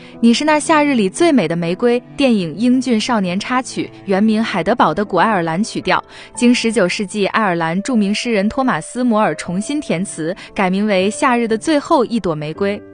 你是那夏日里最美的玫瑰，电影英俊少年插曲，原名《海德堡的古爱尔兰》曲调，经19世纪爱尔兰著名诗人托马斯·摩尔重新填词，改名为《夏日的最后一朵玫瑰》。